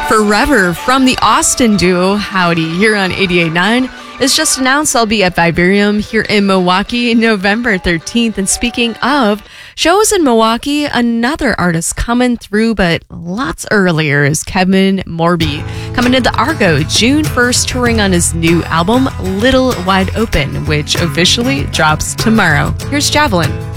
Forever from the Austin duo Howdy here on 88.9. It's just announced I'll be at Vivarium here in Milwaukee November 13th. And speaking of shows in Milwaukee, another artist coming through, but lots earlier, is Kevin Morby. Coming to the Argo June 1st, touring on his new album, Little Wide Open, which officially drops tomorrow. Here's Javelin.